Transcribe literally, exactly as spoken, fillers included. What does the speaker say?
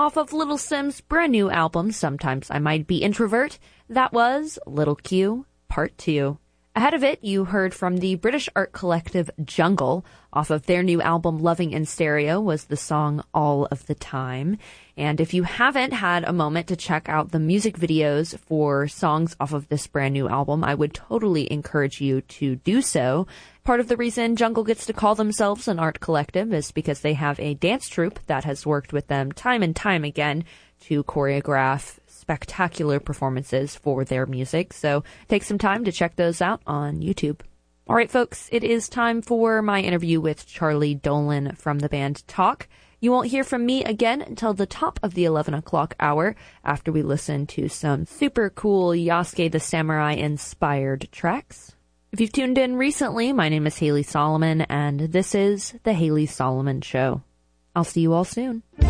Off of Little Sim's brand new album, Sometimes I Might Be Introvert, that was Little Q Part two. Ahead of it, you heard from the British art collective Jungle. Off of their new album, Loving in Stereo, was the song All of the Time. And if you haven't had a moment to check out the music videos for songs off of this brand new album, I would totally encourage you to do so. Part of the reason Jungle gets to call themselves an art collective is because they have a dance troupe that has worked with them time and time again to choreograph spectacular performances for their music. So take some time to check those out on YouTube. All right, folks, it is time for my interview with Charlie Dolan from the band Talk. You won't hear from me again until the top of the eleven o'clock hour after we listen to some super cool Yasuke the Samurai inspired tracks. If you've tuned in recently, my name is Haley Solomon, and this is The Haley Solomon Show. I'll see you all soon.